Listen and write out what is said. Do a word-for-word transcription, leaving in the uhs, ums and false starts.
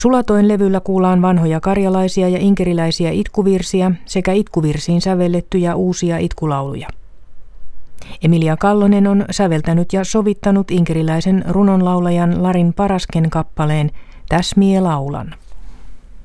Sulatoin levyllä kuullaan vanhoja karjalaisia ja inkeriläisiä itkuvirsiä sekä itkuvirsiin sävellettyjä uusia itkulauluja. Emilia Kallonen on säveltänyt ja sovittanut inkeriläisen runonlaulajan Larin Parasken kappaleen Täs mie laulan.